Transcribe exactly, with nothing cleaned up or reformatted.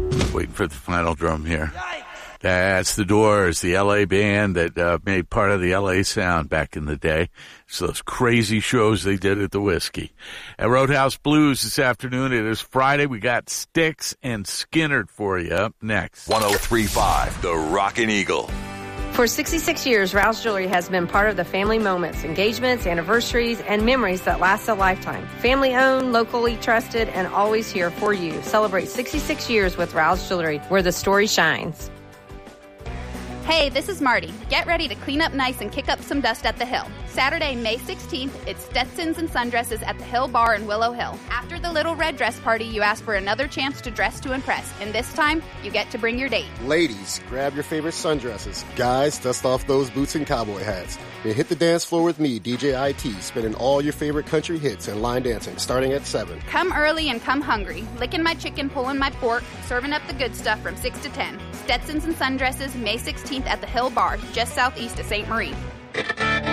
Waiting for the final drum here. That's the Doors, the L A band that uh, made part of the L A sound back in the day. It's those crazy shows they did at the Whiskey. At Roadhouse Blues this afternoon, it is Friday. We got Styx and Skynyrd for you up next. one oh three point five, The Rockin' Eagle. For sixty-six years, Rouse Jewelry has been part of the family moments, engagements, anniversaries, and memories that last a lifetime. Family-owned, locally trusted, and always here for you. Celebrate sixty-six years with Rouse Jewelry, where the story shines. Hey, this is Marty. Get ready to clean up nice and kick up some dust at the Hill. Saturday, May sixteenth, it's Stetsons and Sundresses at the Hill Bar in Willow Hill. After the little red dress party, you ask for another chance to dress to impress. And this time, you get to bring your date. Ladies, grab your favorite sundresses. Guys, dust off those boots and cowboy hats. Then hit the dance floor with me, D J I T, spinning all your favorite country hits and line dancing, starting at seven. Come early and come hungry. Licking my chicken, pulling my pork, serving up the good stuff from six to ten. Stetsons and Sundresses, May sixteenth at the Hill Bar, just southeast of Saint Marie.